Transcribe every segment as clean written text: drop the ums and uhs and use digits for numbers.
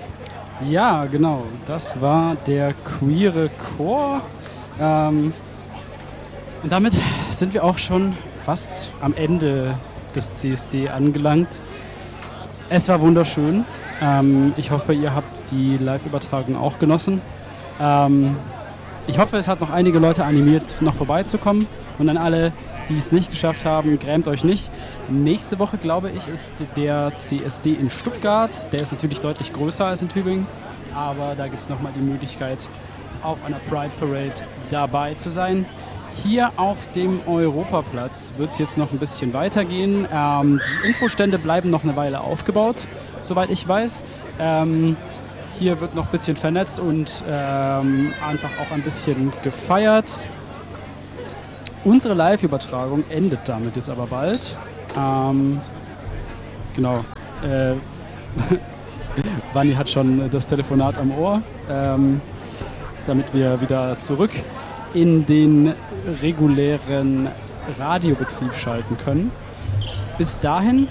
Ja, genau. Das war der Queere Chor. Und damit sind wir auch schon fast am Ende des CSD angelangt. Es war wunderschön. Ich hoffe, ihr habt die Live-Übertragung auch genossen. Ich hoffe, es hat noch einige Leute animiert, noch vorbeizukommen. Und an alle, die es nicht geschafft haben, grämt euch nicht. Nächste Woche, glaube ich, ist der CSD in Stuttgart. Der ist natürlich deutlich größer als in Tübingen. Aber da gibt es nochmal die Möglichkeit, auf einer Pride Parade dabei zu sein. Hier auf dem Europaplatz wird es jetzt noch ein bisschen weitergehen. Die Infostände bleiben noch eine Weile aufgebaut, soweit ich weiß. Hier wird noch ein bisschen vernetzt und einfach auch ein bisschen gefeiert. Unsere Live-Übertragung endet damit jetzt aber bald. Genau. Vanni hat schon das Telefonat am Ohr, damit wir wieder zurück in den regulären Radiobetrieb schalten können. Bis dahin,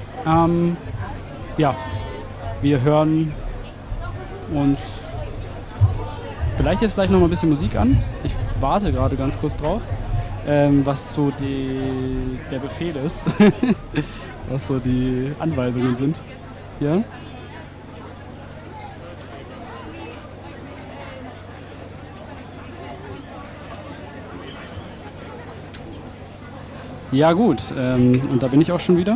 wir hören uns vielleicht jetzt gleich noch mal ein bisschen Musik an. Ich warte gerade ganz kurz drauf, was so der Befehl ist, was so die Anweisungen sind. Ja? Ja gut, und da bin ich auch schon wieder.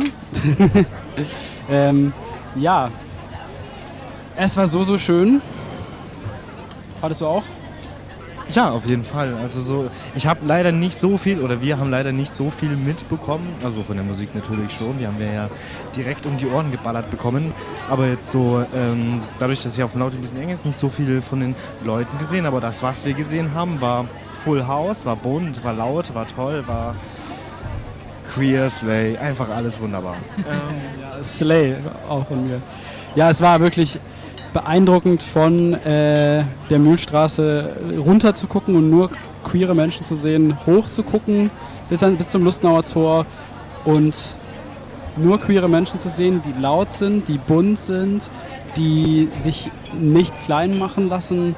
Ja, es war so schön. Hattest du auch? Ja, auf jeden Fall. Also ich habe leider nicht so viel, oder wir haben leider nicht so viel mitbekommen. Also von der Musik natürlich schon, die haben wir ja direkt um die Ohren geballert bekommen. Aber jetzt so, dadurch, dass hier auf dem Laut ein bisschen eng ist, nicht so viel von den Leuten gesehen. Aber das, was wir gesehen haben, war Full House, war bunt, war laut, war toll, war queer, Slay, einfach alles wunderbar. Ja, Slay auch von mir. Ja, es war wirklich beeindruckend, von der Mühlstraße runter zu gucken und nur queere Menschen zu sehen, hoch zu gucken bis zum Lustenauer Tor und nur queere Menschen zu sehen, die laut sind, die bunt sind, die sich nicht klein machen lassen.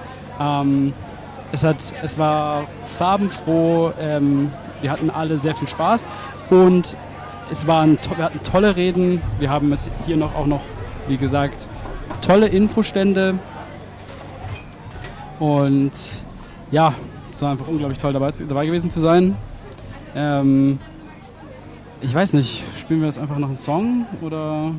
Es war farbenfroh, wir hatten alle sehr viel Spaß und wir hatten tolle Reden. Wir haben jetzt hier auch noch, wie gesagt, tolle Infostände und ja, es war einfach unglaublich toll dabei gewesen zu sein. Ich weiß nicht, spielen wir jetzt einfach noch einen Song oder?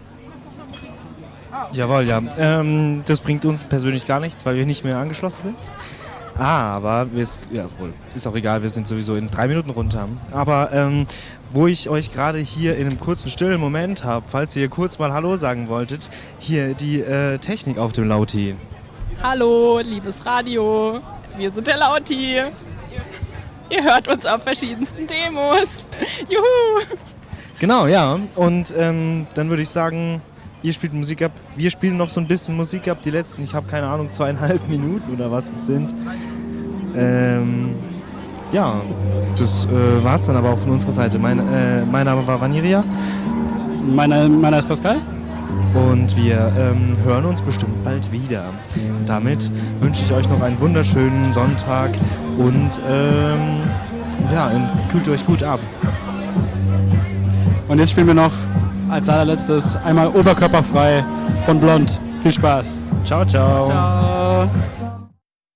Jawohl, ja. Das bringt uns persönlich gar nichts, weil wir nicht mehr angeschlossen sind. Aber ist auch egal, wir sind sowieso in 3 Minuten runter. Aber wo ich euch gerade hier in einem kurzen stillen Moment habe, falls ihr kurz mal Hallo sagen wolltet, hier die Technik auf dem Lauti. Hallo, liebes Radio, wir sind der Lauti. Ihr hört uns auf verschiedensten Demos. Juhu! Genau, ja. Und dann würde ich sagen, ihr spielt Musik ab, wir spielen noch so ein bisschen Musik ab, die letzten, ich habe keine Ahnung, 2,5 Minuten oder was es sind. Ja, das war's dann aber auch von unserer Seite. Mein Name war Vaniria. Meiner ist Pascal. Und wir hören uns bestimmt bald wieder. Damit wünsche ich euch noch einen wunderschönen Sonntag und kühlt euch gut ab. Und jetzt spielen wir noch als allerletztes einmal Oberkörperfrei von Blond. Viel Spaß. Ciao, ciao. Ciao.